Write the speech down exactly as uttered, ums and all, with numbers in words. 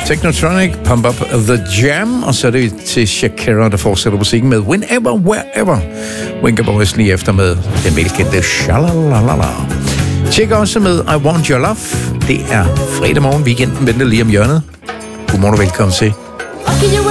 Technotronic, Pump Up The Jam, og så er det til Shakira, der fortsætter musikken med Whenever, Wherever. Winker Boys lige efter med den velkendte Shalalala. Tjek også med I Want Your Love. Det er fredag morgen, weekenden venter lige om hjørnet. Godmorgen og velkommen til.